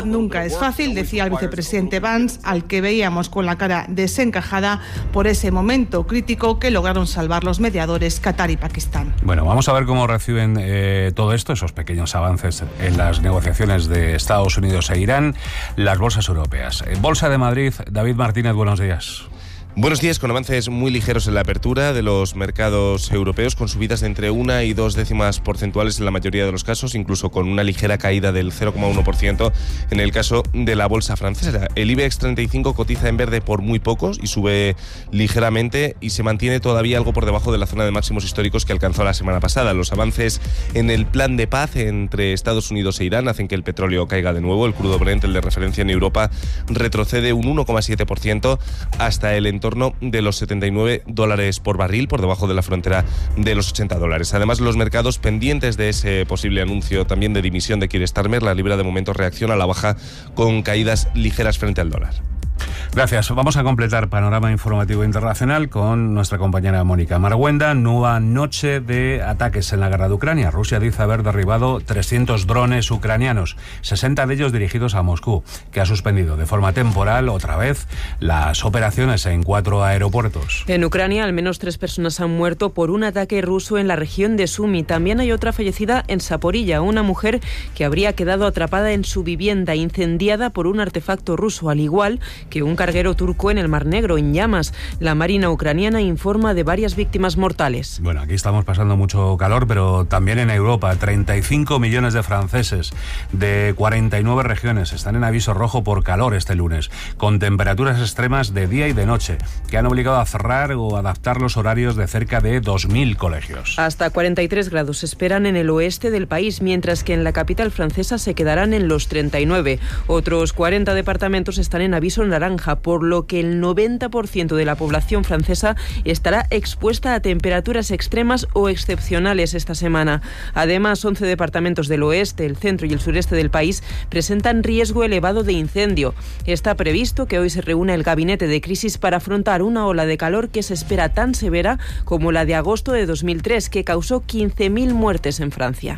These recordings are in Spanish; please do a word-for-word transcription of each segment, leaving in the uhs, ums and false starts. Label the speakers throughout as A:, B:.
A: nunca es fácil, decía el vicepresidente Vance, al que veíamos con la cara desencajada por ese momento crítico que lograron salvar los mediadores Qatar y Pakistán.
B: Bueno, vamos a ver cómo reciben eh, todo esto, esos pequeños avances en las negociaciones de Estados Unidos e Irán, las bolsas europeas. Bolsa de Madrid, David Martínez, buenos días.
C: Buenos días, con avances muy ligeros en la apertura de los mercados europeos, con subidas de entre una y dos décimas porcentuales en la mayoría de los casos, incluso con una ligera caída del cero coma uno por ciento en el caso de la bolsa francesa. El IBEX treinta y cinco cotiza en verde por muy pocos y sube ligeramente y se mantiene todavía algo por debajo de la zona de máximos históricos que alcanzó la semana pasada. Los avances en el plan de paz entre Estados Unidos e Irán hacen que el petróleo caiga de nuevo. El crudo Brent, el de referencia en Europa, retrocede un uno coma siete por ciento hasta el entorno de los setenta y nueve dólares por barril, por debajo de la frontera de los ochenta dólares. Además, los mercados pendientes de ese posible anuncio también de dimisión de Keir Starmer, la libra de momento reacciona a la baja con caídas ligeras frente al dólar.
B: Gracias. Vamos a completar panorama informativo internacional con nuestra compañera Mónica Marguenda. Nueva noche de ataques en la guerra de Ucrania. Rusia dice haber derribado trescientos drones ucranianos, sesenta de ellos dirigidos a Moscú, que ha suspendido de forma temporal otra vez las operaciones en cuatro aeropuertos.
D: En Ucrania, al menos tres personas han muerto por un ataque ruso en la región de Sumy. También hay otra fallecida en Zaporilla, una mujer que habría quedado atrapada en su vivienda incendiada por un artefacto ruso, al igual que un carguero turco en el Mar Negro, en llamas. La Marina ucraniana informa de varias víctimas mortales.
B: Bueno, aquí estamos pasando mucho calor, pero también en Europa. treinta y cinco millones de franceses de cuarenta y nueve regiones están en aviso rojo por calor este lunes, con temperaturas extremas de día y de noche, que han obligado a cerrar o adaptar los horarios de cerca de dos mil colegios.
D: Hasta cuarenta y tres grados se esperan en el oeste del país, mientras que en la capital francesa se quedarán en los treinta y nueve. Otros cuarenta departamentos están en aviso naranja, por lo que el noventa por ciento de la población francesa estará expuesta a temperaturas extremas o excepcionales esta semana. Además, once departamentos del oeste, el centro y el sureste del país presentan riesgo elevado de incendio. Está previsto que hoy se reúna el gabinete de crisis para afrontar una ola de calor que se espera tan severa como la de agosto de dos mil tres, que causó quince mil muertes en Francia.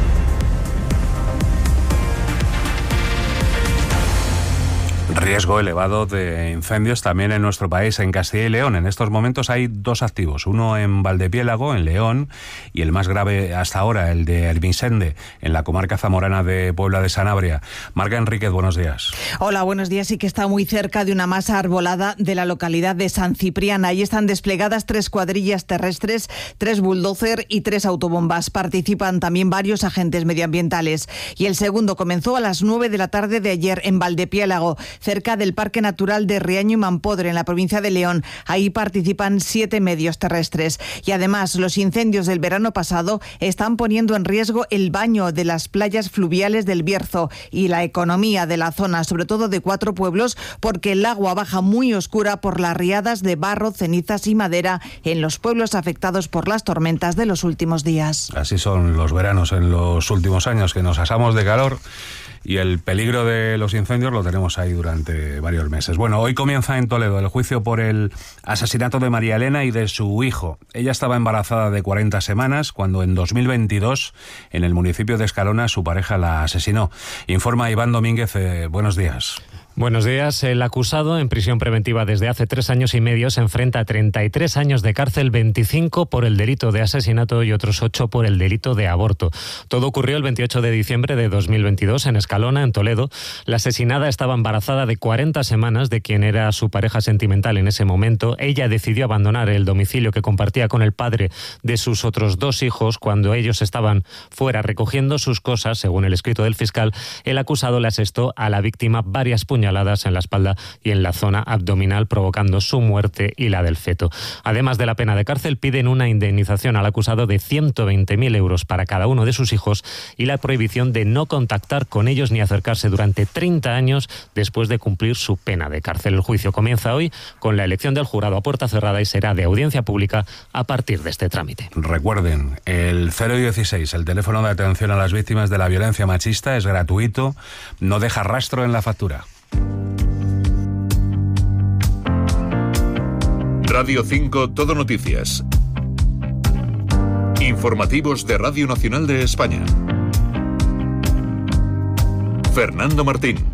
B: Riesgo elevado de incendios también en nuestro país, en Castilla y León. En estos momentos hay dos activos, uno en Valdepiélago, en León, y el más grave hasta ahora, el de Ermisende, en la comarca zamorana de Puebla de Sanabria. Marga Enríquez, buenos días.
E: Hola, buenos días. Sí que está muy cerca de una masa arbolada de la localidad de San Ciprián. Ahí están desplegadas tres cuadrillas terrestres, tres bulldozer y tres autobombas. Participan también varios agentes medioambientales. Y el segundo comenzó a las nueve de la tarde de ayer en Valdepiélago, cerca del Parque Natural de Riaño y Mampodre, en la provincia de León. Ahí participan siete medios terrestres. Y además, los incendios del verano pasado están poniendo en riesgo el baño de las playas fluviales del Bierzo y la economía de la zona, sobre todo de cuatro pueblos, porque el agua baja muy oscura por las riadas de barro, cenizas y madera en los pueblos afectados por las tormentas de los últimos días.
B: Así son los veranos en los últimos años, que nos asamos de calor. Y el peligro de los incendios lo tenemos ahí durante varios meses. Bueno, hoy comienza en Toledo el juicio por el asesinato de María Elena y de su hijo. Ella estaba embarazada de cuarenta semanas cuando en dos mil veintidós, en el municipio de Escalona, su pareja la asesinó. Informa Iván Domínguez. Eh, buenos días.
F: Buenos días. El acusado, en prisión preventiva desde hace tres años y medio, se enfrenta a treinta y tres años de cárcel, veinticinco por el delito de asesinato y otros ocho por el delito de aborto. Todo ocurrió el veintiocho de diciembre de dos mil veintidós en Escalona, en Toledo. La asesinada estaba embarazada de cuarenta semanas de quien era su pareja sentimental en ese momento. Ella decidió abandonar el domicilio que compartía con el padre de sus otros dos hijos cuando ellos estaban fuera recogiendo sus cosas. Según el escrito del fiscal, el acusado le asestó a la víctima varias puñaladas en la espalda y en la zona abdominal, provocando su muerte y la del feto. Además de la pena de cárcel, piden una indemnización al acusado de ciento veinte mil euros para cada uno de sus hijos y la prohibición de no contactar con ellos ni acercarse durante treinta años después de cumplir su pena de cárcel. El juicio comienza hoy con la elección del jurado a puerta cerrada y será de audiencia pública a partir de este trámite.
B: Recuerden, el cero dieciséis, el teléfono de atención a las víctimas de la violencia machista, es gratuito, no deja rastro en la factura.
G: Radio cinco Todo Noticias. Informativos de Radio Nacional de España. Fernando Martín.